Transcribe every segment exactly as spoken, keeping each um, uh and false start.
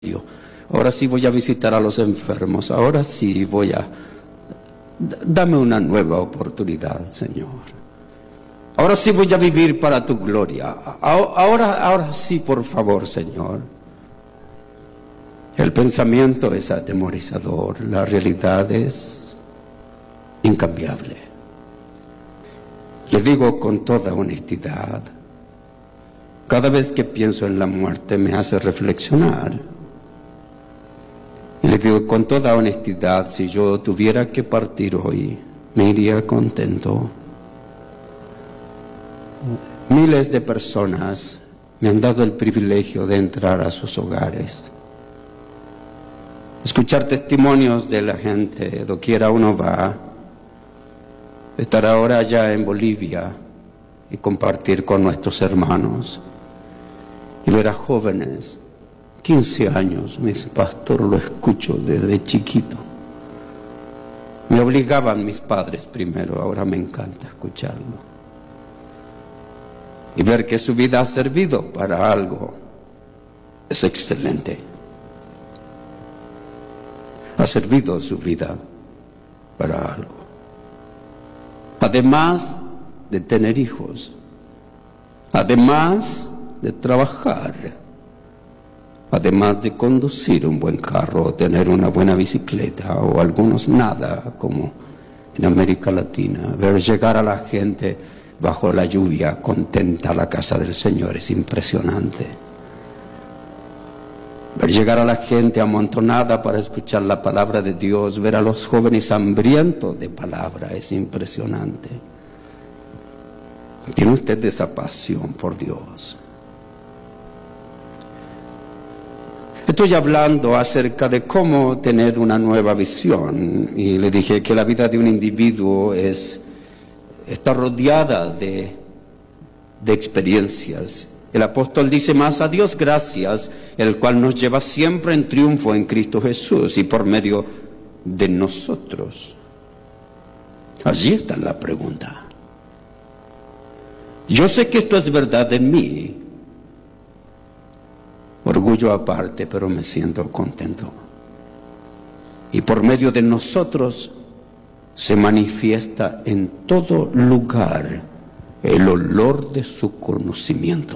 Ahora sí voy a visitar a los enfermos. Ahora sí voy a... Dame una nueva oportunidad, Señor. Ahora sí voy a vivir para tu gloria. Ahora, ahora sí, por favor, Señor. El pensamiento es atemorizador. La realidad es incambiable. Le digo con toda honestidad, cada vez que pienso en la muerte me hace reflexionar. Y le digo con toda honestidad, si yo tuviera que partir hoy, me iría contento. Miles de personas me han dado el privilegio de entrar a sus hogares, escuchar testimonios de la gente, doquiera uno va, estar ahora allá en Bolivia y compartir con nuestros hermanos y ver a jóvenes, quince años, me dice, pastor, lo escucho desde chiquito. Me obligaban mis padres primero, ahora me encanta escucharlo. Y ver que su vida ha servido para algo es excelente. Ha servido su vida para algo. Además de tener hijos, además de trabajar, además de conducir un buen carro, o tener una buena bicicleta, o algunos nada, como en América Latina, ver llegar a la gente bajo la lluvia, contenta a la casa del Señor, es impresionante. Ver llegar a la gente amontonada para escuchar la palabra de Dios, ver a los jóvenes hambrientos de palabra, es impresionante. ¿Tiene usted esa pasión por Dios? Estoy hablando acerca de cómo tener una nueva visión, y le dije que la vida de un individuo es está rodeada de, de experiencias. El apóstol dice más, a Dios gracias, el cual nos lleva siempre en triunfo en Cristo Jesús y por medio de nosotros. Allí está la pregunta. Yo sé que esto es verdad en mí. Orgullo aparte, pero me siento contento. Y por medio de nosotros se manifiesta en todo lugar el olor de su conocimiento.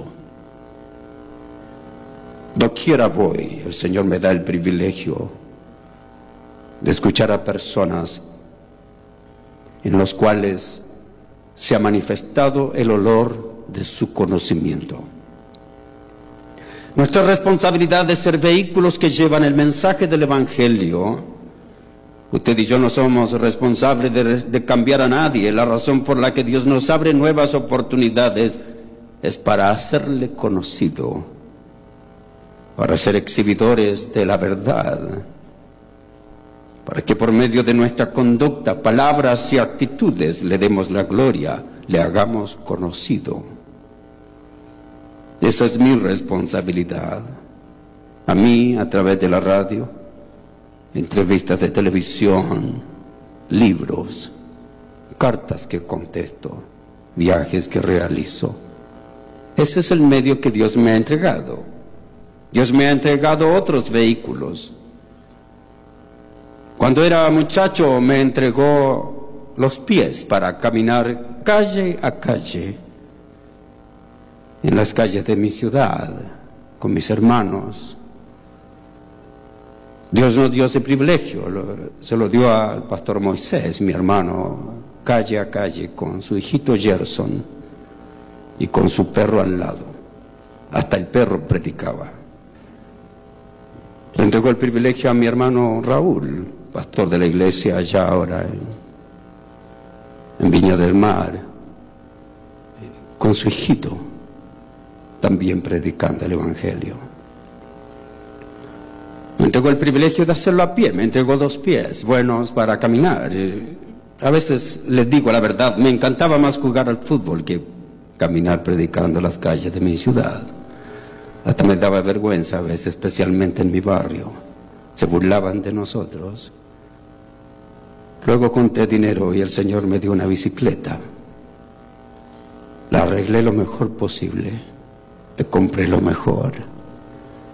Doquiera voy, el Señor me da el privilegio de escuchar a personas en los cuales se ha manifestado el olor de su conocimiento. Nuestra responsabilidad es ser vehículos que llevan el mensaje del Evangelio. Usted y yo no somos responsables de, de cambiar a nadie. La razón por la que Dios nos abre nuevas oportunidades es para hacerle conocido, para ser exhibidores de la verdad, para que por medio de nuestra conducta, palabras y actitudes le demos la gloria, le hagamos conocido. Esa es mi responsabilidad. A mí, a través de la radio, entrevistas de televisión, libros, cartas que contesto, viajes que realizo. Ese es el medio que Dios me ha entregado. Dios me ha entregado otros vehículos. Cuando era muchacho me entregó los pies para caminar calle a calle, en las calles de mi ciudad, con mis hermanos. Dios nos dio ese privilegio, se lo dio al pastor Moisés, mi hermano, calle a calle, con su hijito Gerson y con su perro al lado. Hasta el perro predicaba. Le entregó el privilegio a mi hermano Raúl, pastor de la iglesia allá ahora en, en Viña del Mar, con su hijito, también predicando el Evangelio. Me entregó el privilegio de hacerlo a pie, me entregó dos pies buenos para caminar. A veces les digo la verdad, me encantaba más jugar al fútbol que caminar predicando las calles de mi ciudad. Hasta me daba vergüenza a veces, especialmente en mi barrio. Se burlaban de nosotros. Luego junté dinero y el Señor me dio una bicicleta. La arreglé lo mejor posible, le compré lo mejor.